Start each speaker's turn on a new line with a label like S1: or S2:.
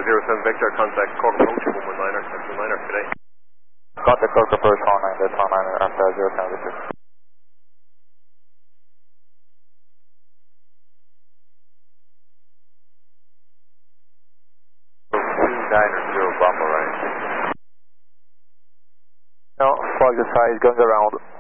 S1: 07 Victor, contact Cork Approach 119er, Central 9er, good day.
S2: Contact Cork Approach 19, that's 19er, after 07 Victor. 290 Bravo range. No, fog the side, guns around.